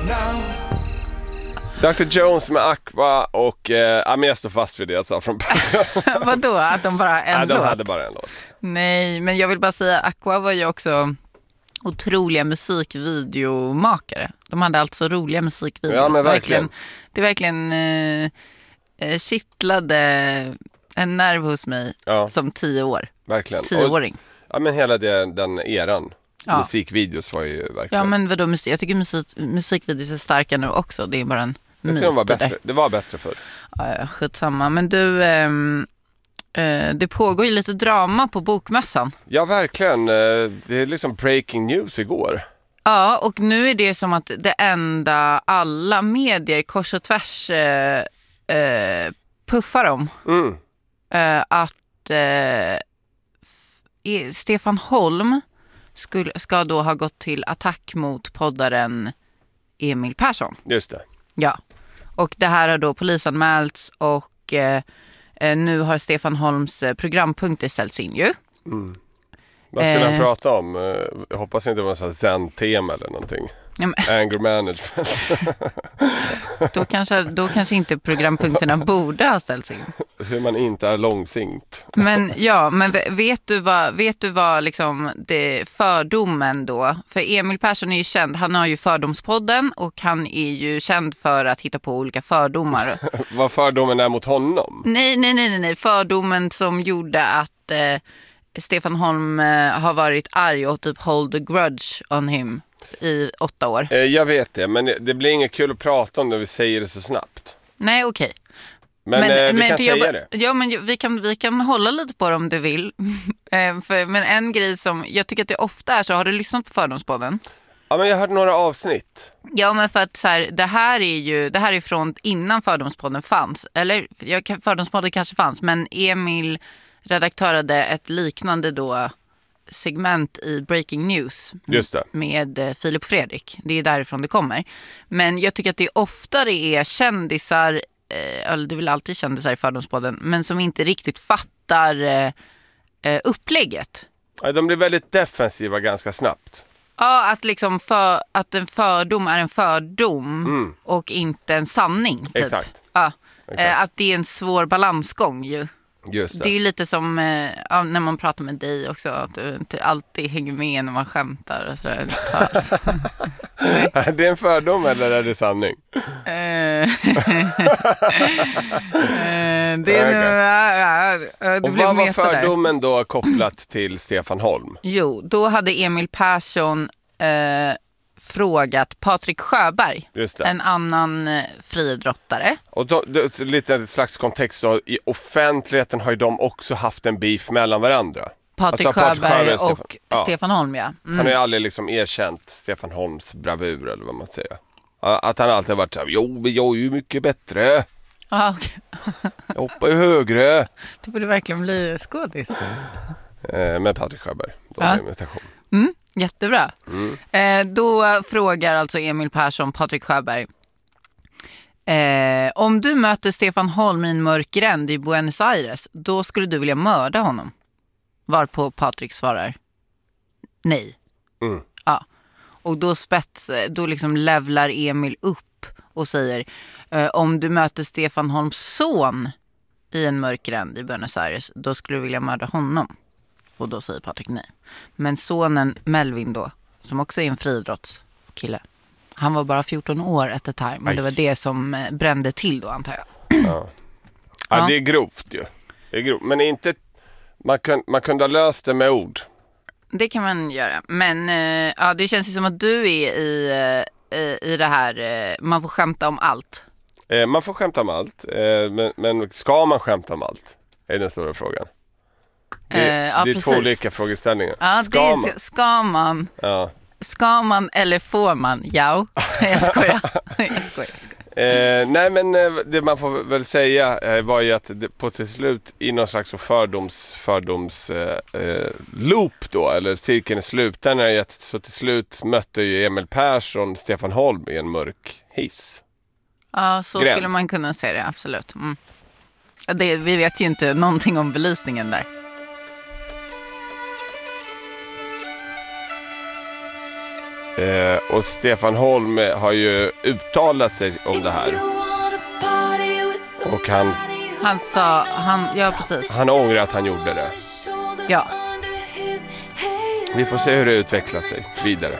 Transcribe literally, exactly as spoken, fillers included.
doktor Jones med Aqua och eh, ja, men jag står fast vid det jag sa från början. Vadå? Att de bara en Nej, låt? de hade bara en låt. Nej, men jag vill bara säga Aqua var ju också otroliga musikvideomakare. De hade alltså roliga musikvideos. Ja, men verkligen. Det verkligen eh, eh, kittlade en nerv hos mig Ja. som tio år. Verkligen. Tioåring. Och, ja, men hela det, den eran. Ja. Musikvideos var ju verkligen... Ja, men vadå, musik, jag tycker musik, musikvideos är starka nu också. Det är bara en myt. Det var bättre, det var bättre förr. Ja, skitsamma. Men du, ehm, eh, det pågår ju lite drama på bokmässan. Ja, verkligen. Eh, Det är liksom breaking news igår. Ja, och nu är det som att det enda alla medier kors och tvärs eh, eh, puffar om. Mm. Eh, att eh, f- Stefan Holm skulle, ska då ha gått till attack mot poddaren Emil Persson. Just det. Ja, och det här har då polisanmälts och eh, eh, nu har Stefan Holms eh, programpunkter ställts in ju. Mm. Vad skulle Eh. han prata om? Eh, Jag hoppas inte det var så zen-tema eller någonting. Ja, men, Anger management. då, kanske, då kanske inte programpunkterna borde ha ställts in. Hur man inte är långsint. Men ja, men vet du vad, vet du vad liksom det fördomen då? För Emil Persson är ju känd, han har ju Fördomspodden och han är ju känd för att hitta på olika fördomar. Vad fördomen är mot honom? nej, nej, nej, nej, nej, fördomen som gjorde att eh, Stefan Holm eh, har varit arg och typ hold a grudge on him i åtta år. Eh, Jag vet det, men det blir inget kul att prata om när vi säger det så snabbt. Nej, okej. Men, eh, vi kan för jag säga ba- det. Ja, men ju- vi kan, vi kan hålla lite på det om du vill. Eh, för, men en grej som jag tycker att det ofta är så, har du lyssnat på Fördomspodden? Ja, men jag har hört några avsnitt. Ja, men för att så här, det här är ju det här är från innan Fördomspodden fanns. Eller jag, Fördomspodden kanske fanns, men Emil redaktörade ett liknande då segment i Breaking News Just det. med eh, Filip och Fredrik. Det är därifrån det kommer. Men jag tycker att det oftare är kändisar, eh, eller det är väl alltid kändisar i Fördomspodden, men som inte riktigt fattar eh, eh, upplägget. Ja, de blir väldigt defensiva ganska snabbt. Ja, att liksom för, att en fördom är en fördom Mm. och inte en sanning. Typ. Exakt. Ja, Exakt. eh, att det är en svår balansgång ju. Just det. Det är ju lite som eh, ja, när man pratar med dig också, att du inte alltid hänger med när man skämtar och sådär. Är det en fördom eller är det sanning? Eh, eh, det är nog, ja, ja, det Och blev vad var meta där. fördomen då kopplat till Stefan Holm? Jo, då hade Emil Persson eh, frågat Patrik Sjöberg, Just det. en annan eh, friidrottare. Och då, då, lite slags kontext då, i offentligheten har ju de också haft en beef mellan varandra. Patrik Alltså, Patrik Sjöberg Sjöberg och och Stefan- ja. Stefan Holm, ja. Mm. Han har ju aldrig liksom erkänt Stefan Holms bravur eller vad man säger. Att han alltid har varit så här: jo, jag är ju mycket bättre. Ah, okay. Jag hoppar ju högre. Det borde verkligen bli skådis. Eh, med Patrik Sjöberg. Då Ja. är det imitation. Mm, jättebra. Mm. Eh, då frågar alltså Emil Persson Patrik Sjöberg. Eh, om du möter Stefan Holm i en mörk gränd i Buenos Aires, då skulle du vilja mörda honom? Varpå Patrik svarar nej. Mm. Ja. Och då spets, då liksom levlar Emil upp och säger eh, om du möter Stefan Holms son i en mörk gränd i Buenos Aires, då skulle du vilja mörda honom. Och då säger Patrik nej. Men sonen Melvin då, som också är en friidrottskille, han var bara fjorton år at a time. Och det var det som eh, brände till då, antar jag. Ja. Ja, Ja. det är grovt ju. Det är grovt. Men inte, man, kun, man kunde ha löst det med ord. Det kan man göra. Men eh, ja, det känns ju som att du är i, eh, i det här, eh, man får skämta om allt. Eh, man får skämta om allt. Eh, men, men ska man skämta om allt? Är den stora frågan. Det, Eh, ja, det är två precis. olika frågeställningar. Ja, ska det man? ska, ska man? Ja. Ska man eller får man? Ja, jag skojar. jag skojar, jag skojar. Eh, nej men eh, det man får väl säga eh, var ju att det, på till slut i någon slags fördoms, fördoms eh, eh, loop då, eller cirkeln i slutändan är ju att så till slut mötte ju Emil Persson Stefan Holm i en mörk hiss. Ja, så Gränd. skulle man kunna säga det, absolut. Mm. Det, vi vet ju inte någonting om belysningen där. Eh, och Stefan Holm har ju uttalat sig om det här. Och han, Han sa, han, ja precis. han ångrar att han gjorde det. Ja. Vi får se hur det utvecklar sig vidare.